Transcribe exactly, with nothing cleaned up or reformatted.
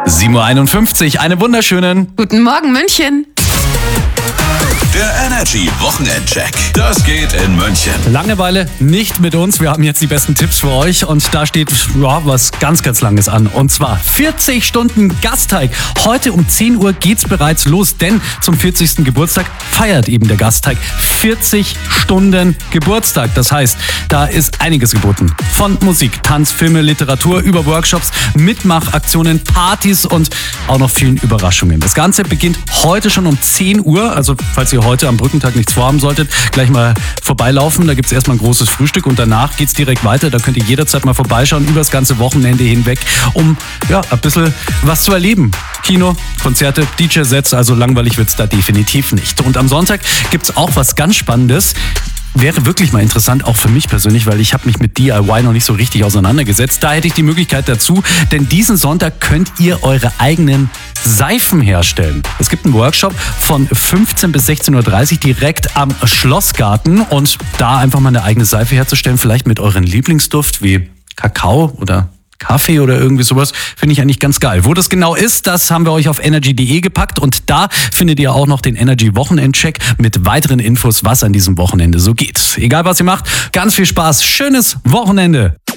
sieben Uhr einundfünfzig, einen wunderschönen Guten Morgen, München. Der Energy Wochenendcheck. Das geht in München. Langeweile nicht mit uns. Wir haben jetzt die besten Tipps für euch und da steht ja, was ganz, ganz Langes an. Und zwar vierzig Stunden Gasteig. Heute um zehn Uhr geht's bereits los, denn zum vierzigsten Geburtstag feiert eben der Gasteig vierzig Stunden Geburtstag. Das heißt, da ist einiges geboten. Von Musik, Tanz, Filme, Literatur, über Workshops, Mitmachaktionen, Partys und auch noch vielen Überraschungen. Das Ganze beginnt heute schon um zehn Uhr. Also falls ihr heute am Brückentag nichts vorhaben solltet, gleich mal vorbeilaufen. Da gibt es erstmal ein großes Frühstück und danach geht es direkt weiter. Da könnt ihr jederzeit mal vorbeischauen, über das ganze Wochenende hinweg, um ja, ein bisschen was zu erleben. Kino, Konzerte, D J-Sets, also langweilig wird es da definitiv nicht. Und am Sonntag gibt es auch was ganz Spannendes. Wäre wirklich mal interessant, auch für mich persönlich, weil ich habe mich mit D I Y noch nicht so richtig auseinandergesetzt. Da hätte ich die Möglichkeit dazu, denn diesen Sonntag könnt ihr eure eigenen Seifen herstellen. Es gibt einen Workshop von fünfzehn bis sechzehn Uhr dreißig direkt am Schlossgarten und da einfach mal eine eigene Seife herzustellen, vielleicht mit euren Lieblingsduft wie Kakao oder Kaffee oder irgendwie sowas, finde ich eigentlich ganz geil. Wo das genau ist, das haben wir euch auf energy punkt de gepackt und da findet ihr auch noch den Energy Wochenendcheck mit weiteren Infos, was an diesem Wochenende so geht. Egal was ihr macht, ganz viel Spaß, schönes Wochenende!